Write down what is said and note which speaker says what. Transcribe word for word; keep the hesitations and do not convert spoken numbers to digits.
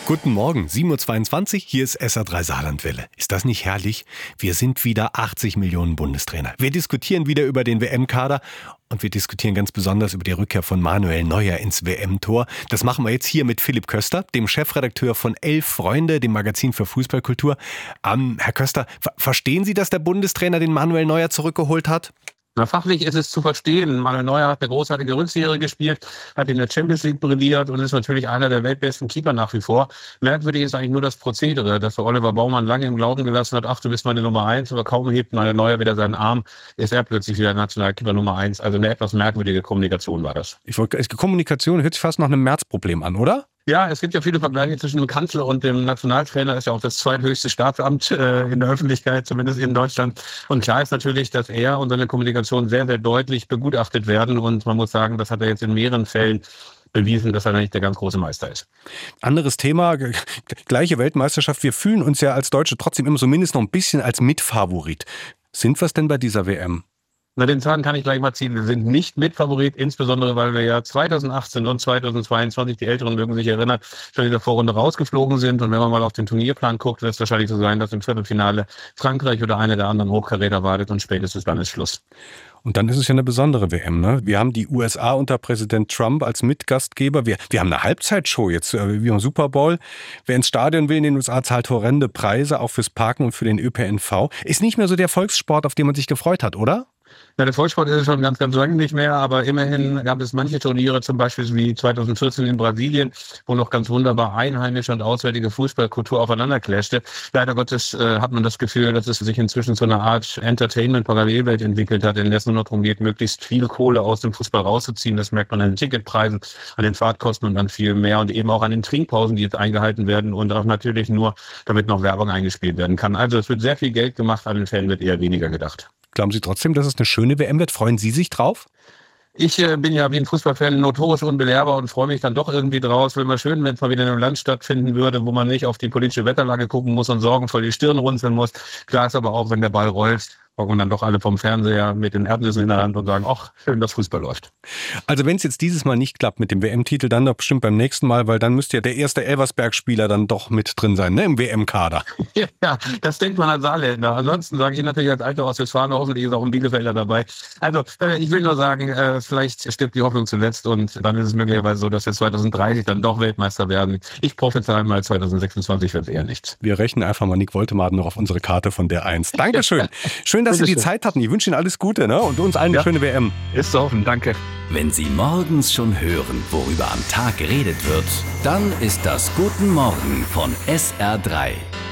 Speaker 1: Guten Morgen, sieben Uhr zweiundzwanzig, hier ist S R drei Saarlandwelle. Ist das nicht herrlich? Wir sind wieder achtzig Millionen Bundestrainer. Wir diskutieren wieder über den W M-Kader und wir diskutieren ganz besonders über die Rückkehr von Manuel Neuer ins W M-Tor. Das machen wir jetzt hier mit Philipp Köster, dem Chefredakteur von Elf Freunde, dem Magazin für Fußballkultur. Ähm, Herr Köster, ver- verstehen Sie, dass der Bundestrainer den Manuel Neuer zurückgeholt hat?
Speaker 2: Na, fachlich ist es zu verstehen. Manuel Neuer hat eine großartige Rückserie gespielt, hat in der Champions League brilliert und ist natürlich einer der weltbesten Keeper nach wie vor. Merkwürdig ist eigentlich nur das Prozedere, dass der Oliver Baumann lange im Glauben gelassen hat, ach, du bist meine Nummer eins, aber kaum hebt Manuel Neuer wieder seinen Arm, ist er plötzlich wieder Nationalkeeper Nummer eins. Also eine etwas merkwürdige Kommunikation war das.
Speaker 1: Ich wollte, Kommunikation hört sich fast nach einem Märzproblem an, oder?
Speaker 2: Ja, es gibt ja viele Vergleiche zwischen dem Kanzler und dem Nationaltrainer. Das ist ja auch das zweithöchste Staatsamt äh, in der Öffentlichkeit, zumindest in Deutschland. Und klar ist natürlich, dass er und seine Kommunikation sehr, sehr deutlich begutachtet werden. Und man muss sagen, das hat er jetzt in mehreren Fällen bewiesen, dass er nicht der ganz große Meister ist.
Speaker 1: Anderes Thema, g- gleiche Weltmeisterschaft. Wir fühlen uns ja als Deutsche trotzdem immer zumindest noch ein bisschen als Mitfavorit. Sind wir es denn bei dieser W M?
Speaker 2: Na, den Zahn kann ich gleich mal ziehen. Wir sind nicht Mitfavorit, insbesondere weil wir ja zweitausendachtzehn und zweitausendzweiundzwanzig, die Älteren mögen sich erinnern, schon in der Vorrunde rausgeflogen sind. Und wenn man mal auf den Turnierplan guckt, wird es wahrscheinlich so sein, dass im Viertelfinale Frankreich oder einer der anderen Hochkaräter wartet und spätestens dann ist Schluss.
Speaker 1: Und dann ist es ja eine besondere W M, ne? Wir haben die U S A unter Präsident Trump als Mitgastgeber. Wir, wir haben eine Halbzeitshow jetzt, äh, wie beim Super Bowl. Wer ins Stadion will in den U S A, zahlt horrende Preise, auch fürs Parken und für den Ö P N V. Ist nicht mehr so der Volkssport, auf den man sich gefreut hat, oder?
Speaker 2: Ja, der Volkssport ist es schon ganz, ganz lange nicht mehr, aber immerhin gab es manche Turniere, zum Beispiel wie zweitausendvierzehn in Brasilien, wo noch ganz wunderbar einheimische und auswärtige Fußballkultur aufeinander clashte. Leider Gottes äh, hat man das Gefühl, dass es sich inzwischen zu einer Art Entertainment-Parallelwelt entwickelt hat, in der es nur noch darum geht, möglichst viel Kohle aus dem Fußball rauszuziehen. Das merkt man an den Ticketpreisen, an den Fahrtkosten und an viel mehr und eben auch an den Trinkpausen, die jetzt eingehalten werden und auch natürlich nur, damit noch Werbung eingespielt werden kann. Also es wird sehr viel Geld gemacht, an den Fällen wird eher weniger gedacht.
Speaker 1: Glauben Sie trotzdem, dass es eine schöne W M wird? Freuen Sie sich drauf?
Speaker 2: Ich äh, bin ja wie ein Fußballfan notorisch unbelehrbar und freue mich dann doch irgendwie draus. Wäre mal schön, wenn es mal wieder in einem Land stattfinden würde, wo man nicht auf die politische Wetterlage gucken muss und sorgenvoll die Stirn runzeln muss. Klar ist aber auch, wenn der Ball rollt, hocken dann doch alle vom Fernseher mit den Erdnüssen in der Hand und sagen, ach, schön, dass Fußball läuft.
Speaker 1: Also wenn es jetzt dieses Mal nicht klappt mit dem W M-Titel, dann doch bestimmt beim nächsten Mal, weil dann müsste ja der erste Elversberg-Spieler dann doch mit drin sein, ne, im W M-Kader.
Speaker 2: Ja, das denkt man als Saarländer. Ansonsten sage ich natürlich als alter Ostwestfalen, hoffentlich ist auch ein Bielefelder dabei. Also äh, ich will nur sagen, äh, vielleicht stirbt die Hoffnung zuletzt und dann ist es möglicherweise so, dass wir zweitausenddreißig dann doch Weltmeister werden. Ich prophezeie mal, zweitausendsechsundzwanzig wird es eher nichts.
Speaker 1: Wir rechnen einfach mal Nick Woltemade noch auf unsere Karte von der eins. Dankeschön. Schön, dass Sie die Zeit hatten. Ich wünsche Ihnen alles Gute, ne? Und uns allen eine
Speaker 2: Ja.
Speaker 1: schöne W M.
Speaker 2: Ist zu hoffen, danke.
Speaker 3: Wenn Sie morgens schon hören, worüber am Tag geredet wird, dann ist das Guten Morgen von S R drei.